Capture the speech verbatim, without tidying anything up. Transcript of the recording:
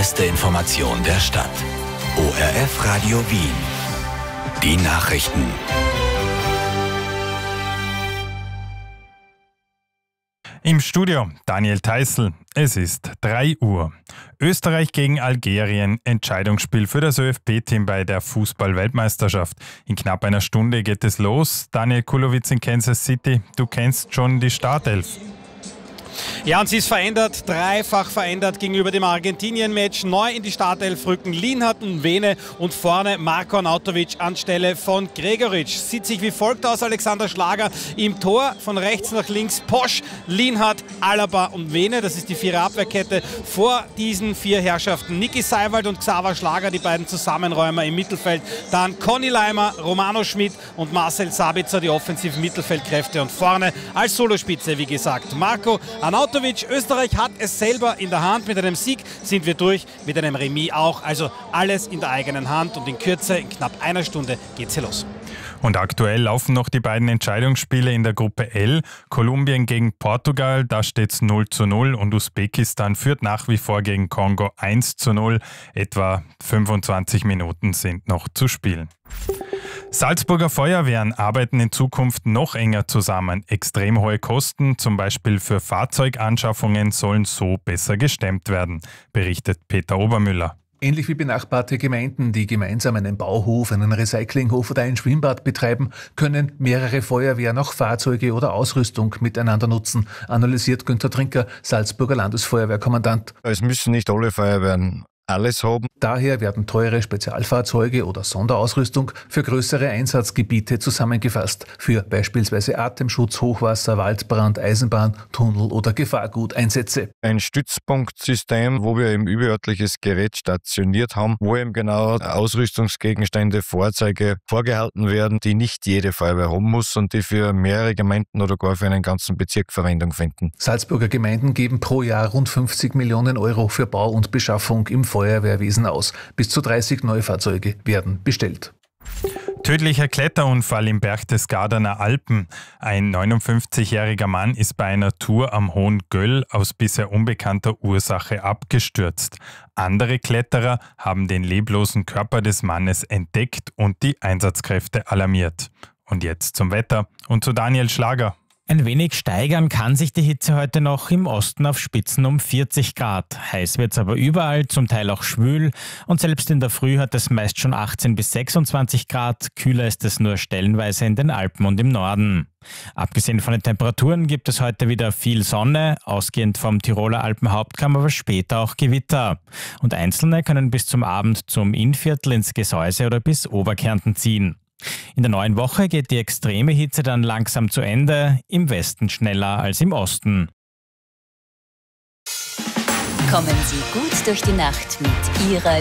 beste Information der Stadt. O R F Radio Wien. Die Nachrichten. Im Studio Daniel Theißl. Es ist drei Uhr. Österreich gegen Algerien. Entscheidungsspiel für das ÖFB-Team bei der Fußball-Weltmeisterschaft. In knapp einer Stunde geht es los. Daniel Kulowitz in Kansas City. Du kennst schon die Startelf. Ja, und sie ist verändert, dreifach verändert gegenüber dem Argentinien-Match. Neu in die Startelf rücken Lienhardt und Vene und vorne Marko Arnautovic anstelle von Gregoritsch. Sieht sich wie folgt aus: Alexander Schlager im Tor, von rechts nach links Posch, Lienhardt, Alaba und Vene. Das ist die Vierer-Abwehrkette. Vor diesen vier Herrschaften Niki Seiwald und Xaver Schlager, die beiden Zusammenräumer im Mittelfeld. Dann Conny Leimer, Romano Schmidt und Marcel Sabitzer, die offensiven Mittelfeldkräfte. Und vorne als Solospitze, wie gesagt, Marko Arnautovic. Österreich hat es selber in der Hand. Mit einem Sieg sind wir durch, mit einem Remis auch. Also alles in der eigenen Hand und in Kürze, in knapp einer Stunde geht's hier los. Und aktuell laufen noch die beiden Entscheidungsspiele in der Gruppe L. Kolumbien gegen Portugal, da steht es null zu null und Usbekistan führt nach wie vor gegen Kongo eins zu null. Etwa fünfundzwanzig Minuten sind noch zu spielen. Salzburger Feuerwehren arbeiten in Zukunft noch enger zusammen. Extrem hohe Kosten, zum Beispiel für Fahrzeuganschaffungen, sollen so besser gestemmt werden, berichtet Peter Obermüller. Ähnlich wie benachbarte Gemeinden, die gemeinsam einen Bauhof, einen Recyclinghof oder ein Schwimmbad betreiben, können mehrere Feuerwehren auch Fahrzeuge oder Ausrüstung miteinander nutzen, analysiert Günther Trinker, Salzburger Landesfeuerwehrkommandant. Es müssen nicht alle Feuerwehren alles haben. Daher werden teure Spezialfahrzeuge oder Sonderausrüstung für größere Einsatzgebiete zusammengefasst, für beispielsweise Atemschutz, Hochwasser, Waldbrand, Eisenbahn, Tunnel oder Gefahrguteinsätze. Ein Stützpunktsystem, wo wir eben überörtliches Gerät stationiert haben, wo eben genau Ausrüstungsgegenstände, Fahrzeuge vorgehalten werden, die nicht jede Feuerwehr haben muss und die für mehrere Gemeinden oder gar für einen ganzen Bezirk Verwendung finden. Salzburger Gemeinden geben pro Jahr rund fünfzig Millionen Euro für Bau und Beschaffung im Feuerwehrwesen aus. Bis zu dreißig Neufahrzeuge werden bestellt. Tödlicher Kletterunfall im Berchtesgadener Alpen. Ein neunundfünfzigjähriger Mann ist bei einer Tour am Hohen Göll aus bisher unbekannter Ursache abgestürzt. Andere Kletterer haben den leblosen Körper des Mannes entdeckt und die Einsatzkräfte alarmiert. Und jetzt zum Wetter und zu Daniel Schlager. Ein wenig steigern kann sich die Hitze heute noch im Osten auf Spitzen um vierzig Grad. Heiß wird es aber überall, zum Teil auch schwül. Und selbst in der Früh hat es meist schon achtzehn bis sechsundzwanzig Grad. Kühler ist es nur stellenweise in den Alpen und im Norden. Abgesehen von den Temperaturen gibt es heute wieder viel Sonne. Ausgehend vom Tiroler Alpenhauptkamm aber später auch Gewitter. Und Einzelne können bis zum Abend zum Innviertel, ins Gesäuse oder bis Oberkärnten ziehen. In der neuen Woche geht die extreme Hitze dann langsam zu Ende, im Westen schneller als im Osten. Kommen Sie gut durch die Nacht mit Ihrer